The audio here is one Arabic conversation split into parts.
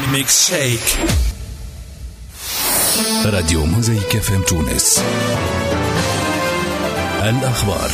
ميكس شيك. راديو موزايك FM تونس. الأخبار.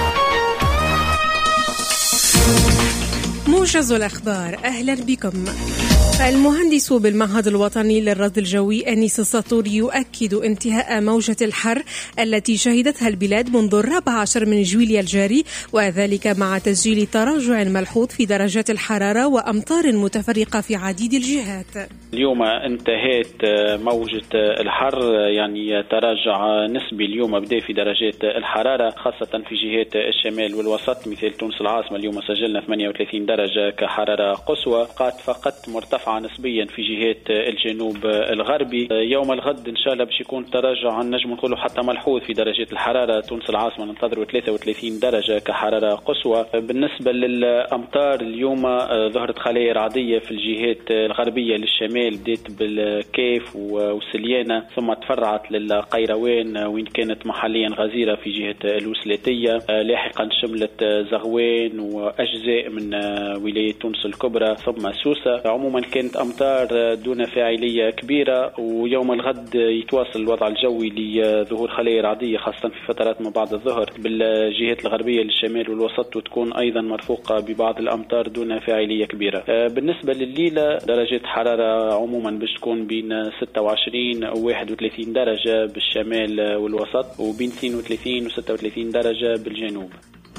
موجز الأخبار، أهلا بكم. المهندس بالمعهد الوطني للرصد الجوي أنيس السطور يؤكد انتهاء موجة الحر التي شهدتها البلاد منذ 14 من جويليا الجاري، وذلك مع تسجيل تراجع ملحوظ في درجات الحرارة وأمطار متفرقة في عديد الجهات. اليوم انتهت موجة الحر، يعني تراجع نسبي اليوم بدأ في درجات الحرارة خاصة في جهات الشمال والوسط. مثل تونس العاصمة اليوم سجلنا 38 درجة كحرارة قصوى، فقط مرتفعة نسبيا في جهات الجنوب الغربي. يوم الغد إن شاء الله باش يكون تراجع نجم نقولوا حتى ملحوظ في درجات الحرارة. تونس العاصمة ننتظروا 33 درجة كحرارة قصوى. بالنسبة للأمطار اليوم ظهرت خلايا رعدية في الجهات الغربية للشمال، بدأت بالكيف وسليانة ثم تفرعت للقيروان وين كانت محليا غزيرة في جهة الوسلاتية، لاحقا شملت زغوان وأجزاء من ولاية تونس الكبرى ثم سوسة. عموما كانت أمطار دون فاعلية كبيرة، ويوم الغد يتواصل الوضع الجوي لظهور خلايا رعدية خاصة في فترات ما بعد الظهر بالجهات الغربية للشمال والوسط، وتكون أيضا مرفوقة ببعض الأمطار دون فاعلية كبيرة. بالنسبة لليلة درجة حرارة عموما باش تكون بين 26 و 31 درجة بالشمال والوسط، وبين 32 و 36 درجة بالجنوب.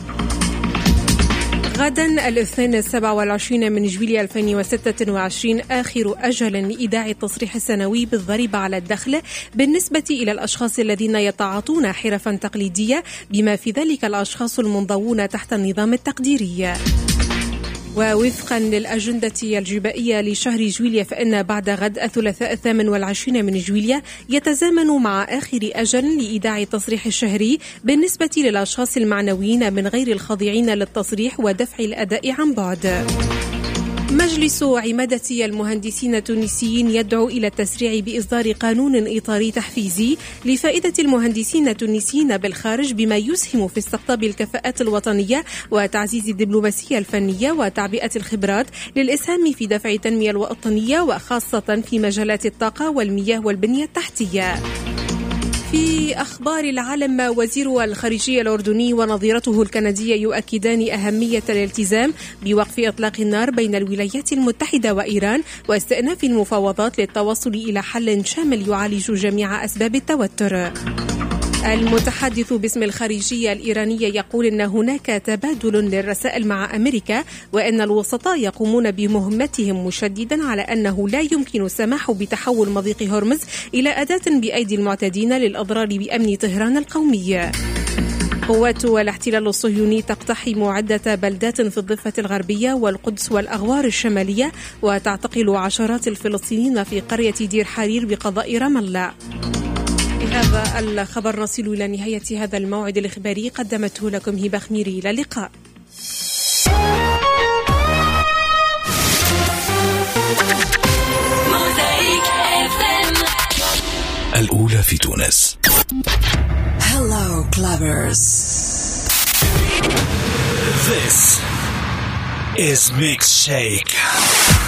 غدا الاثنين 27 من جويليا 2026 آخر أجل لإيداع التصريح السنوي بالضريبة على الدخل بالنسبة إلى الأشخاص الذين يتعاطون حرفا تقليدية، بما في ذلك الأشخاص المنضوون تحت النظام التقديري. ووفقا للأجندة الجبائية لشهر جويليا، فإن بعد غد الثلاثاء 28 من جويليا يتزامن مع آخر أجل لإيداع التصريح الشهري بالنسبة للأشخاص المعنويين من غير الخاضعين للتصريح ودفع الأداء عن بعد. مجلس عمادة المهندسين التونسيين يدعو إلى التسريع بإصدار قانون إطاري تحفيزي لفائدة المهندسين التونسيين بالخارج، بما يسهم في استقطاب الكفاءات الوطنية وتعزيز الدبلوماسية الفنية وتعبئة الخبرات للإسهام في دفع التنمية الوطنية، وخاصة في مجالات الطاقة والمياه والبنية التحتية. في أخبار العالم، وزير الخارجية الأردني ونظيرته الكندية يؤكدان أهمية الالتزام بوقف إطلاق النار بين الولايات المتحدة وإيران واستئناف المفاوضات للتوصل إلى حل شامل يعالج جميع أسباب التوتر. المتحدث باسم الخارجية الإيرانية يقول إن هناك تبادل للرسائل مع أمريكا، وأن الوسطاء يقومون بمهمتهم، مشددا على أنه لا يمكن السماح بتحول مضيق هرمز إلى أداة بأيدي المعتدين للأضرار بأمن طهران القومي. قوات الاحتلال الصهيوني تقتحم عدة بلدات في الضفة الغربية والقدس والأغوار الشمالية، وتعتقل عشرات الفلسطينيين في قرية دير حرير بقضاء رام الله. بهذا الخبر نصل إلى نهاية هذا الموعد الإخباري، قدمته لكم هبة خميري. إلى اللقاء. الأولى في تونس. Hello clubbers. This is Mix Shake.